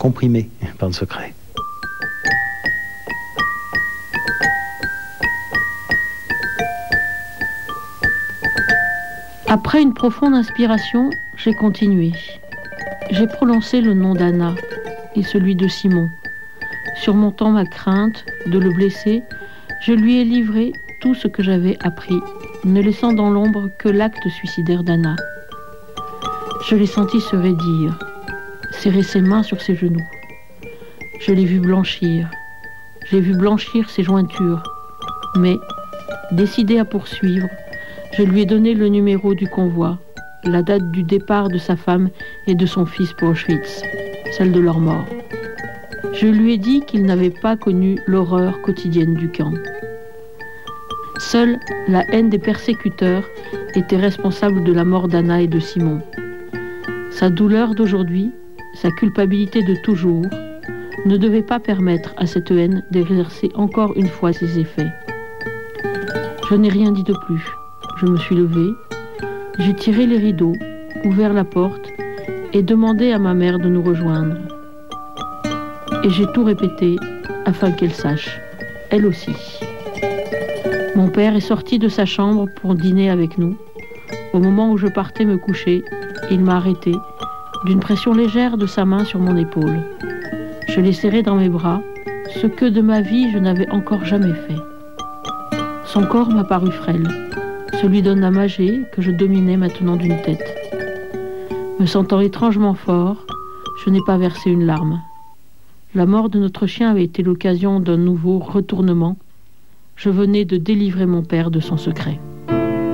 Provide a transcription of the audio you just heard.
comprimé par le secret. Après une profonde inspiration, j'ai continué. J'ai prononcé le nom d'Anna et celui de Simon. Surmontant ma crainte de le blesser, je lui ai livré tout ce que j'avais appris, ne laissant dans l'ombre que l'acte suicidaire d'Anna. Je l'ai senti se raidir, serrer ses mains sur ses genoux. Je l'ai vu blanchir. J'ai vu blanchir ses jointures. Mais, décidé à poursuivre, je lui ai donné le numéro du convoi, la date du départ de sa femme et de son fils pour Auschwitz, celle de leur mort. Je lui ai dit qu'il n'avait pas connu l'horreur quotidienne du camp. Seule la haine des persécuteurs était responsable de la mort d'Anna et de Simon. Sa douleur d'aujourd'hui, sa culpabilité de toujours, ne devait pas permettre à cette haine d'exercer encore une fois ses effets. Je n'ai rien dit de plus. Je me suis levée, j'ai tiré les rideaux, ouvert la porte et demandé à ma mère de nous rejoindre. Et j'ai tout répété afin qu'elle sache, elle aussi. Mon père est sorti de sa chambre pour dîner avec nous. Au moment où je partais me coucher, il m'a arrêté d'une pression légère de sa main sur mon épaule. Je l'ai serré dans mes bras, ce que de ma vie je n'avais encore jamais fait. Son corps m'a paru frêle, celui d'un homme âgé que je dominais maintenant d'une tête. Me sentant étrangement fort, je n'ai pas versé une larme. La mort de notre chien avait été l'occasion d'un nouveau retournement. Je venais de délivrer mon père de son secret.